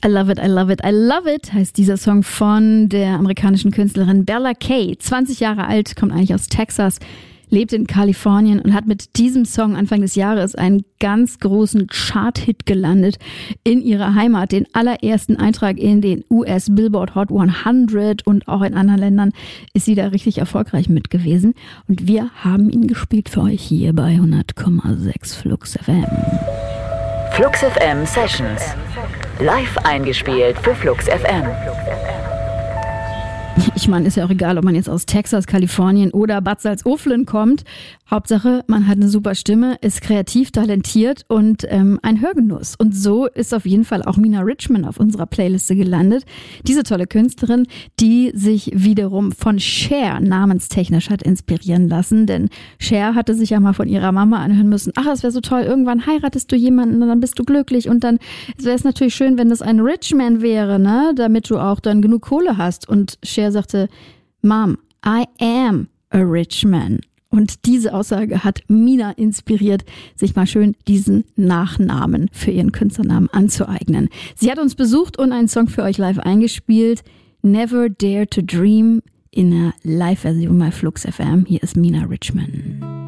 I love it, I love it, I love it heißt dieser Song von der amerikanischen Künstlerin Bella Kay. 20 Jahre alt, kommt eigentlich aus Texas, lebt in Kalifornien und hat mit diesem Song Anfang des Jahres einen ganz großen Chart-Hit gelandet in ihrer Heimat. Den allerersten Eintrag in den US Billboard Hot 100 und auch in anderen Ländern ist sie da richtig erfolgreich mit gewesen. Und wir haben ihn gespielt für euch hier bei 100,6 Flux FM. Flux FM Sessions. Live eingespielt für Flux FM. Ich meine, ist ja auch egal, ob man jetzt aus Texas, Kalifornien oder Bad Salzuflen kommt. Hauptsache, man hat eine super Stimme, ist kreativ, talentiert und ein Hörgenuss. Und so ist auf jeden Fall auch Mina Richman auf unserer Playliste gelandet. Diese tolle Künstlerin, die sich wiederum von Cher namenstechnisch hat inspirieren lassen. Denn Cher hatte sich ja mal von ihrer Mama anhören müssen, ach, es wäre so toll, irgendwann heiratest du jemanden und dann bist du glücklich. Und dann wäre es natürlich schön, wenn das ein Richman wäre, ne, damit du auch dann genug Kohle hast. Und Cher sagte, Mom, I am a rich man. Und diese Aussage hat Mina inspiriert, sich mal schön diesen Nachnamen für ihren Künstlernamen anzueignen. Sie hat uns besucht und einen Song für euch live eingespielt. Never Dare to Dream in einer Live-Version bei Flux FM. Hier ist Mina Richman.